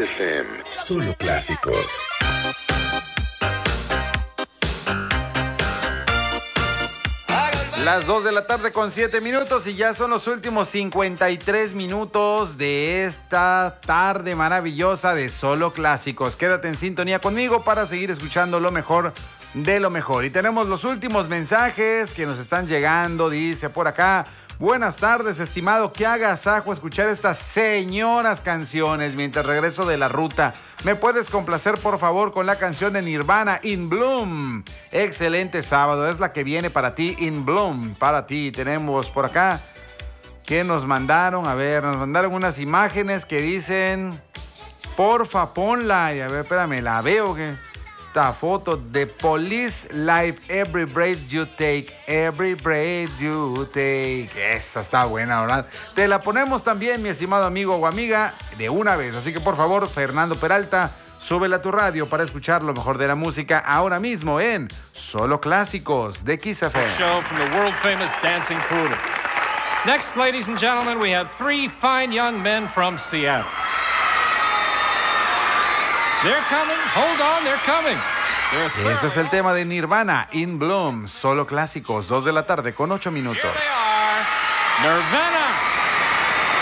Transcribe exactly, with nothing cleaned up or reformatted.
F M, solo clásicos. Las dos de la tarde con siete minutos y ya son los últimos cincuenta y tres minutos de esta tarde maravillosa de Solo Clásicos. Quédate en sintonía conmigo para seguir escuchando lo mejor de lo mejor. Y tenemos los últimos mensajes que nos están llegando, dice por acá. Buenas tardes, estimado. Qué agasajo escuchar estas señoras canciones mientras regreso de la ruta. ¿Me puedes complacer, por favor, con la canción de Nirvana, In Bloom? Excelente sábado. Es la que viene para ti, In Bloom. Para ti. Tenemos por acá que nos mandaron. A ver, nos mandaron unas imágenes que dicen... Porfa, ponla. Y a ver, espérame, la veo que... Esta foto de Police Life, Every Breath You Take, Every Breath You Take. Esa está buena, ¿verdad? Te la ponemos también, mi estimado amigo o amiga, de una vez. Así que por favor, Fernando Peralta, súbela a tu radio para escuchar lo mejor de la música ahora mismo en Solo Clásicos de Kiss F M. Show from the world famous Dancing Poodles. Next, ladies and gentlemen, we have three fine young men from Seattle. They're coming. Hold on, they're coming. They're este es el tema de Nirvana, In Bloom, Solo Clásicos, dos de la tarde con ocho minutos. Here they are, Nirvana.